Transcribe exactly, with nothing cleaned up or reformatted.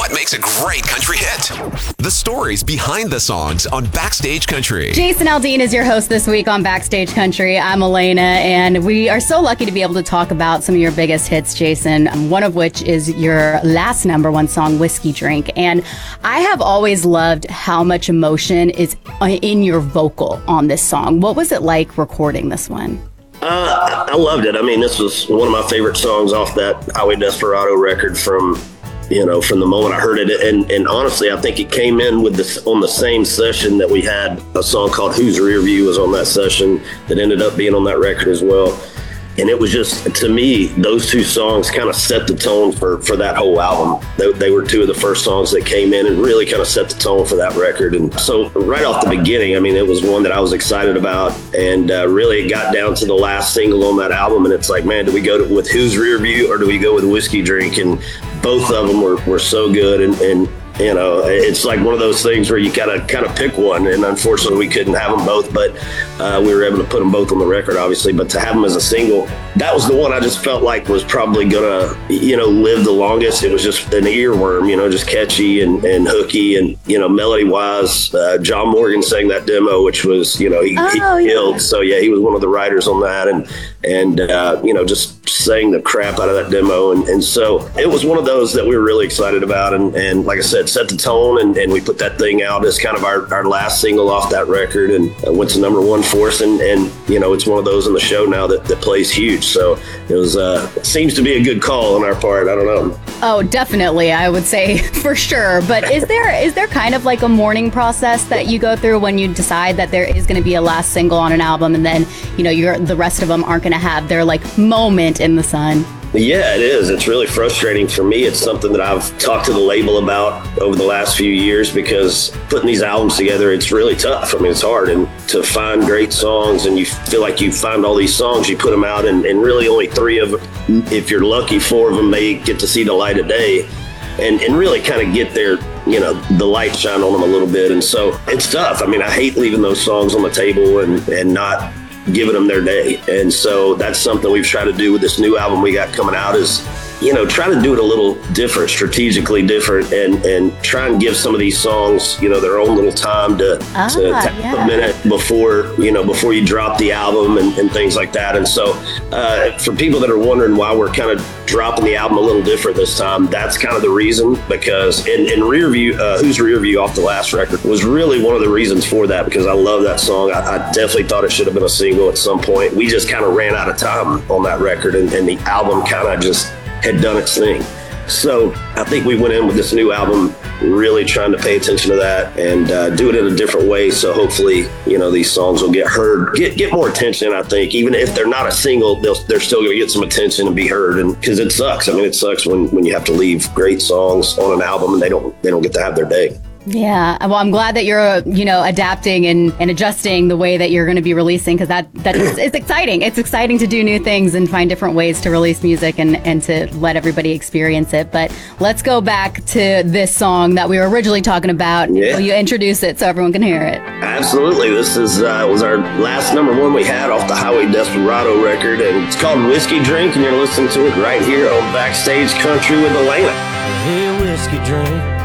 What makes a great country hit? The stories behind the songs on Backstage Country. Jason Aldean is your host this week on Backstage Country. I'm Elena, and we are so lucky to be able to talk about some of your biggest hits, Jason, one of which is your last number one song, Whiskey Drink. And I have always loved how much emotion is in your vocal on this song. What was it like recording this one? Uh, I loved it. I mean, this was one of my favorite songs off that Highway Desperado record from, you know, from the moment I heard it. And, and honestly, I think it came in with this on the same session that we had a song called Whose Rear View was on that session that ended up being on that record as well. And it was just, to me, those two songs kind of set the tone for, for that whole album. They, they were two of the first songs that came in and really kind of set the tone for that record. And so right off the beginning, I mean, it was one that I was excited about. And uh, really it got down to the last single on that album. And it's like, man, do we go to, with Whose Rear View or do we go with Whiskey Drink? And both of them were, were so good. And, and you know, it's like one of those things where you gotta kind of pick one, and unfortunately we couldn't have them both, but uh, we were able to put them both on the record, obviously. But to have them as a single, that was the one I just felt like was probably gonna, you know, live the longest. It was just an earworm, you know, just catchy and, and hooky, and you know, melody wise, uh, John Morgan sang that demo, which was, you know, he, oh, he yeah. killed. So yeah, he was one of the writers on that, and and uh, you know, just sang the crap out of that demo, and, and so it was one of those that we were really excited about, and, and like I said, set the tone, and, and we put that thing out as kind of our, our last single off that record, and uh, went to number one for us, and, and you know, it's one of those in the show now that, that plays huge, so it was uh it seems to be a good call on our part. I don't know. Oh, definitely, I would say for sure. But is there is there kind of like a mourning process that you go through when you decide that there is going to be a last single on an album, and then, you know, you're the rest of them aren't going to have their like moment in the sun? Yeah, it is. It's really frustrating for me. It's something that I've talked to the label about over the last few years, because putting these albums together, it's really tough. I mean, it's hard. And to find great songs, and you feel like you find all these songs, you put them out, and, and really only three of them, if you're lucky, four of them may get to see the light of day, and, and really kind of get their, you know, the light shine on them a little bit. And so it's tough. I mean, I hate leaving those songs on the table and, and not giving them their day. And so that's something we've tried to do with this new album we got coming out, is, you know, try to do it a little different, strategically different, and, and try and give some of these songs, you know, their own little time to, ah, to take yeah. a minute before, you know, before you drop the album, and, and things like that. And so uh, for people that are wondering why we're kind of dropping the album a little different this time, that's kind of the reason, because in, in Rear View, uh, Whose Rear View off the last record was really one of the reasons for that, because I love that song. I, I definitely thought it should have been a single at some point. We just kind of ran out of time on that record, and, and the album kind of just had done its thing. So I think we went in with this new album really trying to pay attention to that, and uh, do it in a different way. So hopefully, you know, these songs will get heard, get get more attention. I think even if they're not a single, they'll, they're still going to get some attention and be heard. And because it sucks, I mean, it sucks when when you have to leave great songs on an album and they don't they don't get to have their day. Yeah, well, I'm glad that you're, you know, adapting and, and adjusting the way that you're going to be releasing, because that that is, it's exciting. It's exciting to do new things and find different ways to release music and, and to let everybody experience it. But let's go back to this song that we were originally talking about. Yeah. Will you introduce it so everyone can hear it? Absolutely. This is uh, was our last number one we had off the Highway Desperado record, and it's called Whiskey Drink, and you're listening to it right here on Backstage Country with Elena. Hey, whiskey drink,